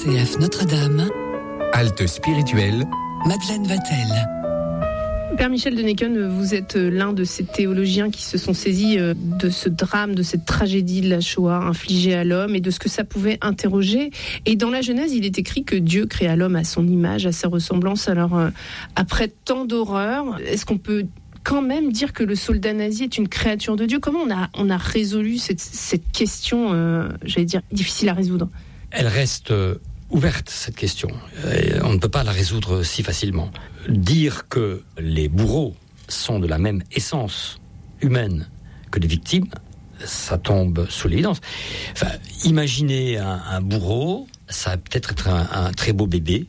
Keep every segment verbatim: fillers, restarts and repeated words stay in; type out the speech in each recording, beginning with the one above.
C F Notre-Dame. Halte spirituelle. Madeleine Vatel. Père Michel de Necken, vous êtes l'un de ces théologiens qui se sont saisis de ce drame, de cette tragédie de la Shoah infligée à l'homme et de ce que ça pouvait interroger. Et dans la Genèse, il est écrit que Dieu créa l'homme à son image, à sa ressemblance. Alors, après tant d'horreurs, est-ce qu'on peut quand même dire que le soldat nazi est une créature de Dieu ? Comment on a, on a résolu cette, cette question, euh, j'allais dire, difficile à résoudre ? Elle reste ouverte, cette question. Et on ne peut pas la résoudre si facilement. Dire que les bourreaux sont de la même essence humaine que les victimes, ça tombe sous l'évidence. Enfin, imaginez un, un bourreau, ça va peut-être être un, un très beau bébé,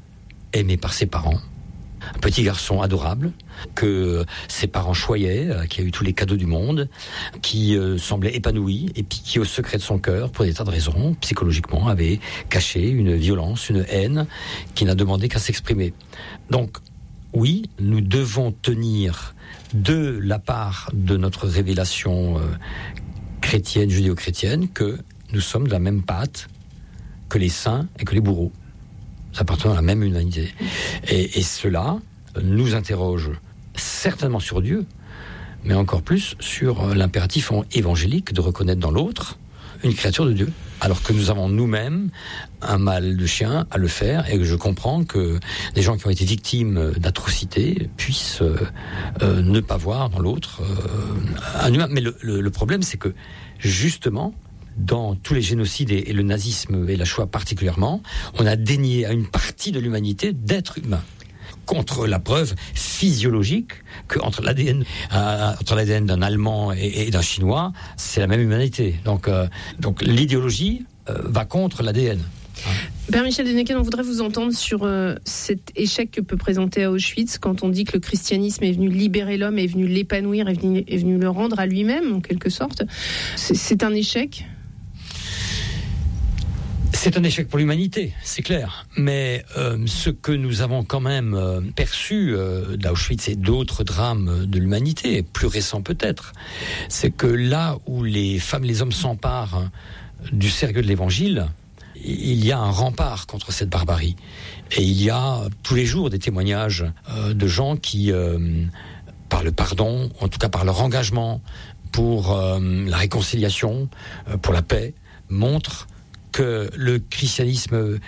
aimé par ses parents, un petit garçon adorable, que ses parents choyaient, qui a eu tous les cadeaux du monde, qui euh, semblait épanoui, et puis qui, au secret de son cœur, pour des tas de raisons, psychologiquement, avait caché une violence, une haine, qui n'a demandé qu'à s'exprimer. Donc, oui, nous devons tenir de la part de notre révélation euh, chrétienne, judéo-chrétienne, que nous sommes de la même pâte que les saints et que les bourreaux. Ça appartient à la même humanité. Et, et cela nous interroge certainement sur Dieu, mais encore plus sur l'impératif évangélique de reconnaître dans l'autre une créature de Dieu. Alors que nous avons nous-mêmes un mal de chien à le faire, et que je comprends que des gens qui ont été victimes d'atrocités puissent euh, euh, ne pas voir dans l'autre euh, un humain. Mais le, le, le problème, c'est que justement, dans tous les génocides et, et le nazisme et la Shoah particulièrement, on a dénié à une partie de l'humanité d'être humain. Contre la preuve physiologique que entre l'A D N, euh, entre l'A D N d'un Allemand et, et d'un Chinois, c'est la même humanité. Donc, euh, donc l'idéologie euh, va contre l'A D N. Père Michel de Necken, on voudrait vous entendre sur euh, cet échec que peut présenter à Auschwitz quand on dit que le christianisme est venu libérer l'homme, est venu l'épanouir, est venu, est venu le rendre à lui-même, en quelque sorte. C'est, c'est un échec ? C'est un échec pour l'humanité, c'est clair. Mais euh, ce que nous avons quand même euh, perçu euh, d'Auschwitz et d'autres drames de l'humanité, plus récents peut-être, c'est que là où les femmes et les hommes s'emparent du sérieux de l'Évangile, il y a un rempart contre cette barbarie. Et il y a tous les jours des témoignages euh, de gens qui, euh, par le pardon, en tout cas par leur engagement pour euh, la réconciliation, euh, pour la paix, montrent que le christianisme euh,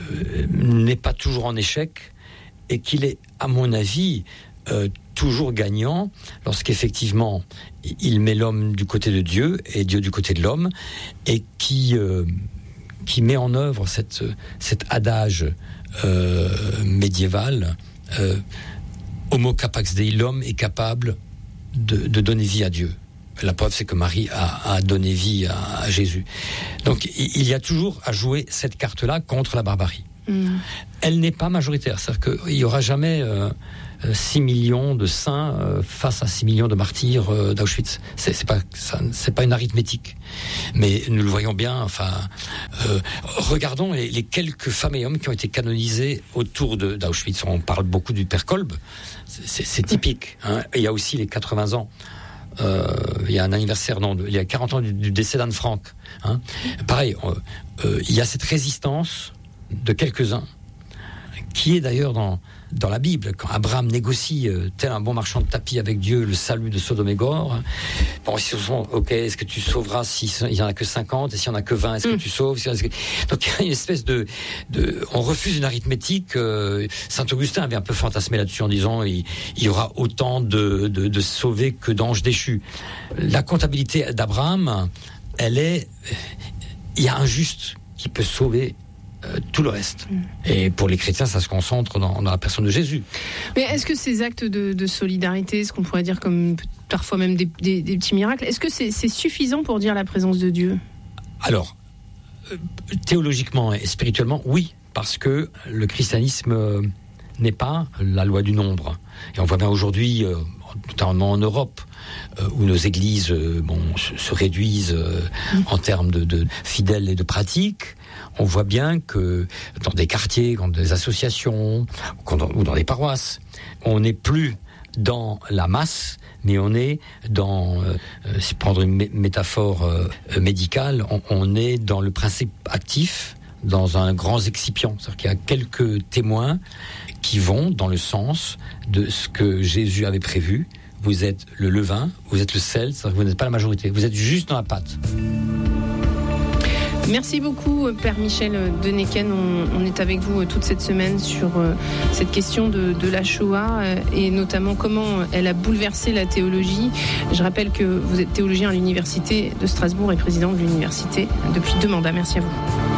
n'est pas toujours en échec et qu'il est, à mon avis, euh, toujours gagnant lorsqu'effectivement il met l'homme du côté de Dieu et Dieu du côté de l'homme, et qui, euh, qui met en œuvre cette, cet adage euh, médiéval euh, Homo capax Dei, l'homme est capable de, de donner vie à Dieu. La preuve, c'est que Marie a, a donné vie à, à Jésus. Donc, il y a toujours à jouer cette carte-là contre la barbarie. Mmh. Elle n'est pas majoritaire. C'est-à-dire qu'il n'y aura jamais euh, six millions de saints euh, face à six millions de martyrs euh, d'Auschwitz. C'est, c'est pas, ça, c'est pas une arithmétique. Mais nous le voyons bien. Enfin, euh, regardons les, les quelques femmes et hommes qui ont été canonisés autour de, d'Auschwitz. On parle beaucoup du père Kolb. C'est, c'est, c'est typique. Hein. Et il y a aussi les quatre-vingts ans. Euh, il y a un anniversaire, non, il y a quarante ans du, du décès d'Anne Frank. Hein. Pareil, euh, euh, il y a cette résistance de quelques-uns, qui est d'ailleurs dans, dans la Bible, quand Abraham négocie, euh, tel un bon marchand de tapis avec Dieu, le salut de Sodome et Gomorrhe. Bon, ils se sont, ok, est-ce que tu sauveras s'il n'y en a que cinquante, et s'il n'y en a que vingt, est-ce que mm. tu sauves? Est-ce que... Donc il y a une espèce de... de on refuse une arithmétique. Euh, Saint-Augustin avait un peu fantasmé là-dessus en disant il, il y aura autant de, de, de sauvés que d'anges déchus. La comptabilité d'Abraham, elle est... Il y a un juste qui peut sauver Euh, tout le reste. Mmh. Et pour les chrétiens, ça se concentre dans, dans la personne de Jésus. Mais est-ce que ces actes de, de solidarité, ce qu'on pourrait dire comme parfois même des, des, des petits miracles, est-ce que c'est, c'est suffisant pour dire la présence de Dieu ? Alors, euh, théologiquement et spirituellement, oui, parce que le christianisme euh, n'est pas la loi du nombre. Et on voit bien aujourd'hui, euh, notamment en Europe, euh, où nos églises euh, bon, se, se réduisent euh, mmh. en termes de, de fidèles et de pratiques. On voit bien que dans des quartiers, dans des associations ou dans des paroisses, on n'est plus dans la masse, mais on est dans, euh, si prendre une mé- métaphore euh, médicale, on, on est dans le principe actif dans un grand excipient. C'est-à-dire qu'il y a quelques témoins qui vont dans le sens de ce que Jésus avait prévu. Vous êtes le levain, vous êtes le sel, c'est-à-dire que vous n'êtes pas la majorité, vous êtes juste dans la pâte. Merci beaucoup, Père Michel Denecken. On, on est avec vous toute cette semaine sur euh, cette question de, de la Shoah euh, et notamment comment elle a bouleversé la théologie. Je rappelle que vous êtes théologien à l'Université de Strasbourg et président de l'université depuis deux mandats. Merci à vous.